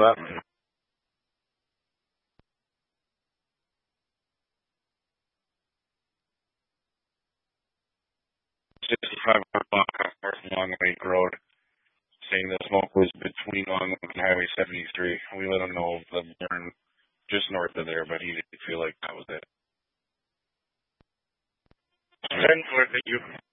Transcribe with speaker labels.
Speaker 1: that? 65 block north Long Lake Road, saying the smoke was between Long Lake and Highway 73. We let him know of the burn just north of there, but he didn't feel like that was it. 10-4, thank you.